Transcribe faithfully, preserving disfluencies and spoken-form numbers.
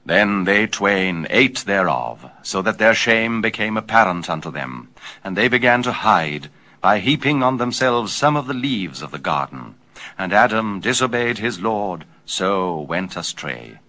Then they twain ate thereof, so that their shame became apparent unto them, and they began to hide, by heaping on themselves some of the leaves of the garden. And Adam disobeyed his Lord, so went astray.